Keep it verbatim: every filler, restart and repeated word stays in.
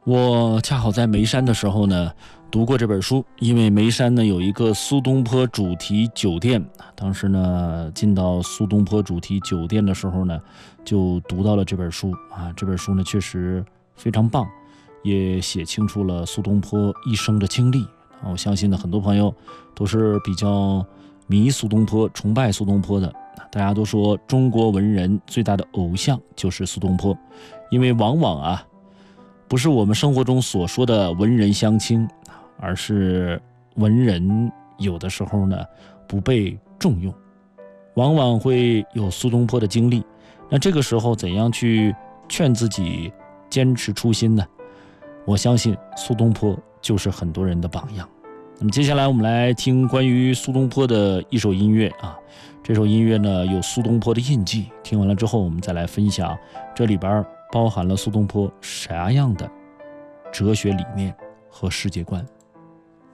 我恰好在眉山的时候呢，读过这本书。因为眉山呢有一个苏东坡主题酒店，当时呢进到苏东坡主题酒店的时候呢，就读到了这本书啊。这本书呢确实非常棒，也写清楚了苏东坡一生的经历。我相信呢很多朋友都是比较迷苏东坡、崇拜苏东坡的。大家都说中国文人最大的偶像就是苏东坡，因为往往啊。不是我们生活中所说的文人相轻，而是文人有的时候呢不被重用，往往会有苏东坡的经历。那这个时候怎样去劝自己坚持初心呢？我相信苏东坡就是很多人的榜样。那么接下来我们来听关于苏东坡的一首音乐啊，这首音乐呢有苏东坡的印记。听完了之后，我们再来分享这里边包含了苏东坡啥样的哲学理念和世界观。